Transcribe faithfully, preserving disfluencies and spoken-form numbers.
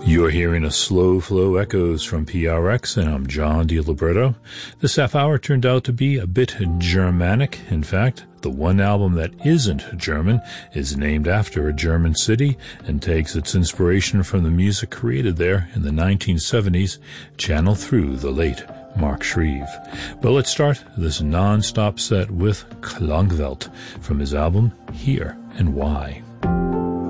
You're hearing a slow flow echoes from P R X, and I'm John DiLibretto. This half hour turned out to be a bit Germanic. In fact, the one album that isn't German is named after a German city and takes its inspiration from the music created there in the nineteen seventies, channeled through the late Mark Shreve. But let's start this non-stop set with Klangwelt from his album Here and Why.